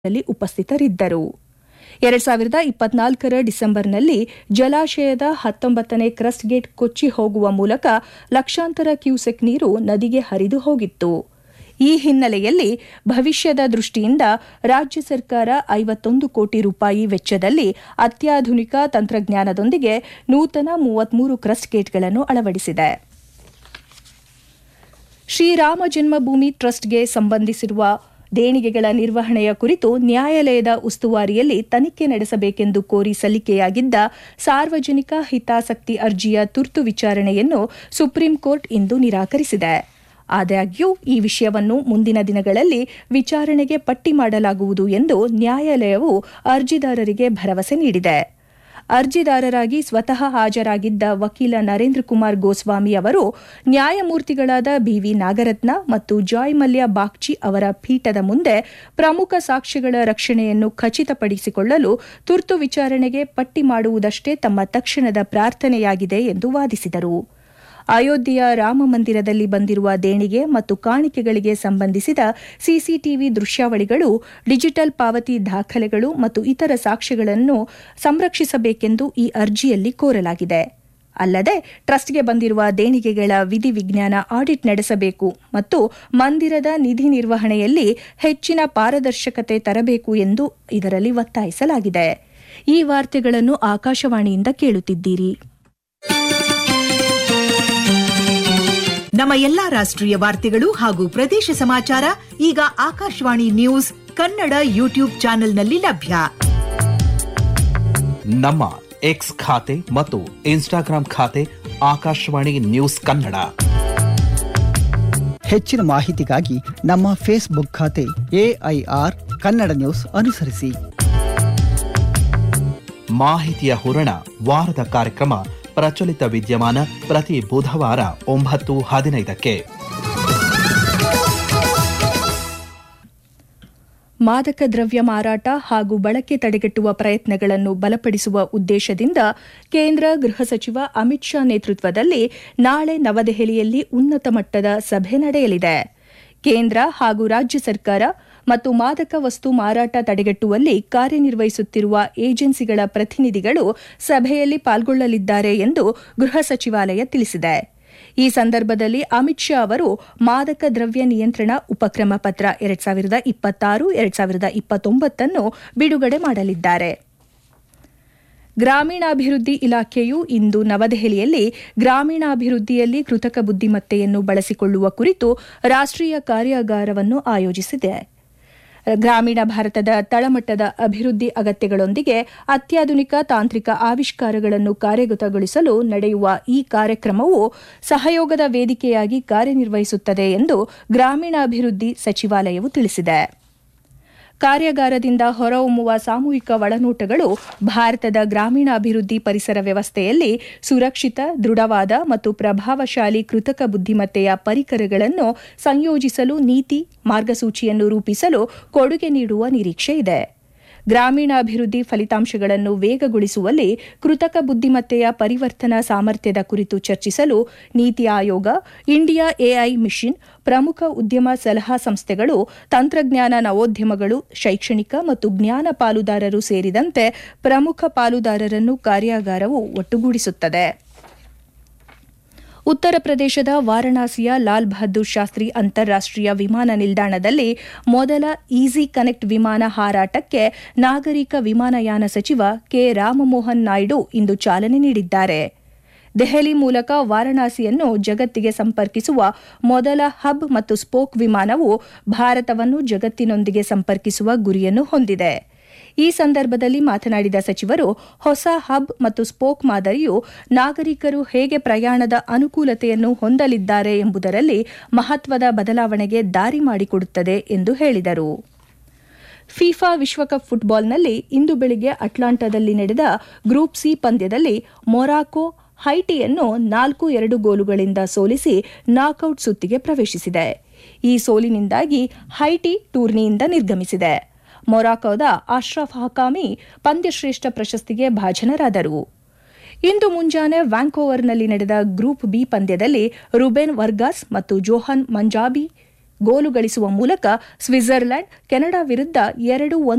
ಉಪಸ್ಥಿತರಿದ್ದರು. 2024 ಡಿಸೆಂಬರ್ನಲ್ಲಿ ಜಲಾಶಯದ 19ನೇ ಕ್ರಸ್ಟ್ ಗೇಟ್ ಕೊಚ್ಚಿ ಹೋಗುವ ಮೂಲಕ ಲಕ್ಷಾಂತರ ಕ್ಯೂಸೆಕ್ ನೀರು ನದಿಗೆ ಹರಿದು ಹೋಗಿತ್ತು. ಈ ಹಿನ್ನೆಲೆಯಲ್ಲಿ ಭವಿಷ್ಯದ ದೃಷ್ಟಿಯಿಂದ ರಾಜ್ಯ ಸರ್ಕಾರ 51 ಕೋಟಿ ರೂಪಾಯಿ ವೆಚ್ಚದಲ್ಲಿ ಅತ್ಯಾಧುನಿಕ ತಂತ್ರಜ್ಞಾನದೊಂದಿಗೆ ನೂತನ 33 ಕ್ರಸ್ಟ್ ಗೇಟ್ಗಳನ್ನು ಅಳವಡಿಸಿದೆ. ಶ್ರೀರಾಮ ಜನ್ಮಭೂಮಿ ಟ್ರಸ್ಟ್ಗೆ ಸಂಬಂಧಿಸಿರುವ ದೇಣಿಗೆಗಳ ನಿರ್ವಹಣೆಯ ಕುರಿತು ನ್ಯಾಯಾಲಯದ ಉಸ್ತುವಾರಿಯಲ್ಲಿ ತನಿಖೆ ನಡೆಸಬೇಕೆಂದು ಕೋರಿ ಸಲ್ಲಿಕೆಯಾಗಿದ್ದ ಸಾರ್ವಜನಿಕ ಹಿತಾಸಕ್ತಿ ಅರ್ಜಿಯ ತುರ್ತು ವಿಚಾರಣೆಯನ್ನು ಸುಪ್ರೀಂ ಕೋರ್ಟ್ ಇಂದು ನಿರಾಕರಿಸಿದೆ. ಆದಾಗ್ಯೂ ಈ ವಿಷಯವನ್ನು ಮುಂದಿನ ದಿನಗಳಲ್ಲಿ ವಿಚಾರಣೆಗೆ ಪಟ್ಟಿ ಮಾಡಲಾಗುವುದು ಎಂದು ನ್ಯಾಯಾಲಯವು ಅರ್ಜಿದಾರರಿಗೆ ಭರವಸೆ ನೀಡಿದೆ. ಅರ್ಜಿದಾರರಾಗಿ ಸ್ವತಃ ಹಾಜರಾಗಿದ್ದ ವಕೀಲ ನರೇಂದ್ರ ಕುಮಾರ್ ಗೋಸ್ವಾಮಿ ಅವರು ನ್ಯಾಯಮೂರ್ತಿಗಳಾದ ಬಿವಿ ನಾಗರತ್ನ ಮತ್ತು ಜಾಯ್ ಮಲ್ಯ ಬಾಗ್ಚಿ ಅವರ ಪೀಠದ ಮುಂದೆ ಪ್ರಮುಖ ಸಾಕ್ಷ್ಯಗಳ ರಕ್ಷಣೆಯನ್ನು ಖಚಿತಪಡಿಸಿಕೊಳ್ಳಲು ತುರ್ತು ವಿಚಾರಣೆಗೆ ಪಟ್ಟಿ ಮಾಡುವುದಷ್ಟೇ ತಮ್ಮ ತಕ್ಷಣದ ಪ್ರಾರ್ಥನೆಯಾಗಿದೆ ಎಂದು ವಾದಿಸಿದರು. ಅಯೋಧ್ಯೆಯ ರಾಮ ಮಂದಿರದಲ್ಲಿ ಬಂದಿರುವ ದೇಣಿಗೆ ಮತ್ತು ಕಾಣಿಕೆಗಳಿಗೆ ಸಂಬಂಧಿಸಿದ ಸಿಸಿಟಿವಿ ದೃಶ್ಯಾವಳಿಗಳು, ಡಿಜಿಟಲ್ ಪಾವತಿ ದಾಖಲೆಗಳು ಮತ್ತು ಇತರ ಸಾಕ್ಷ್ಯಗಳನ್ನು ಸಂರಕ್ಷಿಸಬೇಕೆಂದು ಈ ಅರ್ಜಿಯಲ್ಲಿ ಕೋರಲಾಗಿದೆ. ಅಲ್ಲದೆ ಟ್ರಸ್ಟ್ಗೆ ಬಂದಿರುವ ದೇಣಿಗೆಗಳ ವಿಧಿವಿಜ್ಞಾನ ಆಡಿಟ್ ನಡೆಸಬೇಕು ಮತ್ತು ಮಂದಿರದ ನಿಧಿ ನಿರ್ವಹಣೆಯಲ್ಲಿ ಹೆಚ್ಚಿನ ಪಾರದರ್ಶಕತೆ ತರಬೇಕು ಎಂದು ಇದರಲ್ಲಿ ಒತ್ತಾಯಿಸಲಾಗಿದೆ. ಈ ವಾರ್ತೆಗಳನ್ನು ಆಕಾಶವಾಣಿಯಿಂದ ಕೇಳುತ್ತಿದ್ದೀರಿ. ನಮ್ಮ ಎಲ್ಲಾ ರಾಷ್ಟ್ರೀಯ ವಾರ್ತೆಗಳು ಹಾಗೂ ಪ್ರದೇಶ ಸಮಾಚಾರ ಈಗ ಆಕಾಶವಾಣಿ ನ್ಯೂಸ್ ಕನ್ನಡ ಯೂಟ್ಯೂಬ್ ಚಾನೆಲ್ನಲ್ಲಿ ಲಭ್ಯ. ನಮ್ಮ ಎಕ್ಸ್ ಖಾತೆ ಮತ್ತು ಇನ್ಸ್ಟಾಗ್ರಾಂ ಖಾತೆ ಆಕಾಶವಾಣಿ ನ್ಯೂಸ್ ಕನ್ನಡ. ಹೆಚ್ಚಿನ ಮಾಹಿತಿಗಾಗಿ ನಮ್ಮ ಫೇಸ್ಬುಕ್ ಖಾತೆ AIR ಕನ್ನಡ ನ್ಯೂಸ್ ಅನುಸರಿಸಿ. ಮಾಹಿತಿಯ ಹೂರಣ ವಾರದ ಕಾರ್ಯಕ್ರಮ ಪ್ರಚಲಿತ ವಿದ್ಯಮಾನ ಪ್ರತಿ ಬುಧವಾರ 9:15ಕ್ಕೆ. ಮಾದಕ ದ್ರವ್ಯ ಮಾರಾಟ ಹಾಗೂ ಬಳಕೆ ತಡೆಗಟ್ಟುವ ಪ್ರಯತ್ನಗಳನ್ನು ಬಲಪಡಿಸುವ ಉದ್ದೇಶದಿಂದ ಕೇಂದ್ರ ಗೃಹ ಸಚಿವ ಅಮಿತ್ ಶಾ ನೇತೃತ್ವದಲ್ಲಿ ನಾಳೆ ನವದೆಹಲಿಯಲ್ಲಿ ಉನ್ನತ ಮಟ್ಟದ ಸಭೆ ನಡೆಯಲಿದೆ. ಕೇಂದ್ರ ಹಾಗೂ ರಾಜ್ಯ ಸರ್ಕಾರ ಮತ್ತು ಮಾದಕ ವಸ್ತು ಮಾರಾಟ ತಡೆಗಟ್ಟುವಲ್ಲಿ ಕಾರ್ಯನಿರ್ವಹಿಸುತ್ತಿರುವ ಏಜೆನ್ಸಿಗಳ ಪ್ರತಿನಿಧಿಗಳು ಸಭೆಯಲ್ಲಿ ಪಾಲ್ಗೊಳ್ಳಲಿದ್ದಾರೆ ಎಂದು ಗೃಹ ಸಚಿವಾಲಯ ತಿಳಿಸಿದೆ. ಈ ಸಂದರ್ಭದಲ್ಲಿ ಅಮಿತ್ ಶಾ ಅವರು ಮಾದಕ ದ್ರವ್ಯ ನಿಯಂತ್ರಣ ಉಪಕ್ರಮ ಪತ್ರ 2026-2029 ಅನ್ನು ಬಿಡುಗಡೆ ಮಾಡಲಿದ್ದಾರೆ. ಗ್ರಾಮೀಣಾಭಿವೃದ್ಧಿ ಇಲಾಖೆಯು ಇಂದು ನವದೆಹಲಿಯಲ್ಲಿ ಗ್ರಾಮೀಣಾಭಿವೃದ್ಧಿಯಲ್ಲಿ ಕೃತಕ ಬುದ್ದಿಮತ್ತೆಯನ್ನು ಬಳಸಿಕೊಳ್ಳುವ ಕುರಿತು ರಾಷ್ಟ್ರೀಯ ಕಾರ್ಯಾಗಾರವನ್ನು ಆಯೋಜಿಸಿದೆ. ಗ್ರಾಮೀಣ ಭಾರತದ ತಳಮಟ್ಟದ ಅಭಿವೃದ್ಧಿ ಅಗತ್ಯಗಳೊಂದಿಗೆ ಅತ್ಯಾಧುನಿಕ ತಾಂತ್ರಿಕ ಆವಿಷ್ಕಾರಗಳನ್ನು ಕಾರ್ಯಗತಗೊಳಿಸಲು ನಡೆಯುವ ಈ ಕಾರ್ಯಕ್ರಮವು ಸಹಯೋಗದ ವೇದಿಕೆಯಾಗಿ ಕಾರ್ಯನಿರ್ವಹಿಸುತ್ತದೆ ಎಂದು ಗ್ರಾಮೀಣಾಭಿವೃದ್ಧಿ ಸಚಿವಾಲಯವು ತಿಳಿಸಿದೆ. ಕಾರ್ಯಾಗಾರದಿಂದ ಹೊರಹೊಮ್ಮುವ ಸಾಮೂಹಿಕ ಒಳನೋಟಗಳು ಭಾರತದ ಗ್ರಾಮೀಣಾಭಿವೃದ್ಧಿ ಪರಿಸರ ವ್ಯವಸ್ಥೆಯಲ್ಲಿ ಸುರಕ್ಷಿತ, ದೃಢವಾದ ಮತ್ತು ಪ್ರಭಾವಶಾಲಿ ಕೃತಕ ಬುದ್ದಿಮತ್ತೆಯ ಪರಿಕರಗಳನ್ನು ಸಂಯೋಜಿಸಲು ನೀತಿ ಮಾರ್ಗಸೂಚಿಯನ್ನು ರೂಪಿಸಲು ಕೊಡುಗೆ ನೀಡುವ ನಿರೀಕ್ಷೆ ಇದೆ. ಗ್ರಾಮೀಣಾಭಿವೃದ್ಧಿ ಫಲಿತಾಂಶಗಳನ್ನು ವೇಗಗೊಳಿಸುವಲ್ಲಿ ಕೃತಕ ಬುದ್ದಿಮತ್ತೆಯ ಪರಿವರ್ತನಾ ಸಾಮರ್ಥ್ಯದ ಕುರಿತು ಚರ್ಚಿಸಲು NITI Aayog, India AI mission, ಪ್ರಮುಖ ಉದ್ಯಮ ಸಲಹಾ ಸಂಸ್ಥೆಗಳು, ತಂತ್ರಜ್ಞಾನ ನವೋದ್ಯಮಗಳು, ಶೈಕ್ಷಣಿಕ ಮತ್ತು ಜ್ಞಾನ ಪಾಲುದಾರರು ಸೇರಿದಂತೆ ಪ್ರಮುಖ ಪಾಲುದಾರರನ್ನು ಕಾರ್ಯಾಗಾರವು ಒಟ್ಟುಗೂಡಿಸುತ್ತದೆ. ಉತ್ತರ ಪ್ರದೇಶದ ವಾರಣಾಸಿಯ ಲಾಲ್ ಬಹದ್ದೂರ್ ಶಾಸ್ತ್ರಿ ಅಂತಾರಾಷ್ಟೀಯ ವಿಮಾನ ನಿಲ್ದಾಣದಲ್ಲಿ ಮೊದಲ ಈಸಿ ಕನೆಕ್ಟ್ ವಿಮಾನ ಹಾರಾಟಕ್ಕೆ ನಾಗರಿಕ ವಿಮಾನಯಾನ ಸಚಿವ ಕೆ ರಾಮಮೋಹನ್ ನಾಯ್ಡು ಇಂದು ಚಾಲನೆ ನೀಡಿದ್ದಾರೆ. ದೆಹಲಿ ಮೂಲಕ ವಾರಣಾಸಿಯನ್ನು ಜಗತ್ತಿಗೆ ಸಂಪರ್ಕಿಸುವ ಮೊದಲ ಹಬ್ ಮತ್ತು ಸ್ಪೋಕ್ ವಿಮಾನವು ಭಾರತವನ್ನು ಜಗತ್ತಿನೊಂದಿಗೆ ಸಂಪರ್ಕಿಸುವ ಗುರಿಯನ್ನು ಹೊಂದಿದೆ. ಈ ಸಂದರ್ಭದಲ್ಲಿ ಮಾತನಾಡಿದ ಸಚಿವರು, ಹೊಸ ಹಬ್ ಮತ್ತು ಸ್ಪೋಕ್ ಮಾದರಿಯು ನಾಗರಿಕರು ಹೇಗೆ ಪ್ರಯಾಣದ ಅನುಕೂಲತೆಯನ್ನು ಹೊಂದಲಿದ್ದಾರೆ ಎಂಬುದರಲ್ಲಿ ಮಹತ್ವದ ಬದಲಾವಣೆಗೆ ದಾರಿ ಮಾಡಿಕೊಡುತ್ತದೆ ಎಂದು ಹೇಳಿದರು. ಫಿಫಾ ವಿಶ್ವಕಪ್ ಫುಟ್ಬಾಲ್ನಲ್ಲಿ ಇಂದು ಬೆಳಿಗ್ಗೆ ಅಟ್ಲಾಂಟಾದಲ್ಲಿ ನಡೆದ ಗ್ರೂಪ್ ಸಿ ಪಂದ್ಯದಲ್ಲಿ ಮೊರಾಕೊ ಹೈಟಿಯನ್ನು 4-2 ಗೋಲುಗಳಿಂದ ಸೋಲಿಸಿ ನಾಕ್ಔಟ್ ಸುತ್ತಿಗೆ ಪ್ರವೇಶಿಸಿದೆ. ಈ ಸೋಲಿನಿಂದಾಗಿ ಹೈಟಿ ಟೂರ್ನಿಯಿಂದ ನಿರ್ಗಮಿಸಿದೆ. ಮೊರಾಕೋದ ಅಶ್ರಫ್ ಹಕಾಮಿ ಪಂದ್ಯಶ್ರೇಷ್ಠ ಪ್ರಶಸ್ತಿಗೆ ಭಾಜನರಾದರು. ಇಂದು ಮುಂಜಾನೆ ವ್ಯಾಂಕೋವರ್ನಲ್ಲಿ ನಡೆದ ಗ್ರೂಪ್ ಬಿ ಪಂದ್ಯದಲ್ಲಿ ರುಬೆನ್ ವರ್ಗಾಸ್ ಮತ್ತು ಜೋಹನ್ ಮಂಜಾಬಿ ಗೋಲು ಗಳಿಸುವ ಮೂಲಕ ಸ್ವಿಟ್ಜರ್ಲೆಂಡ್ ಕೆನಡಾ ವಿರುದ್ಧ 2-1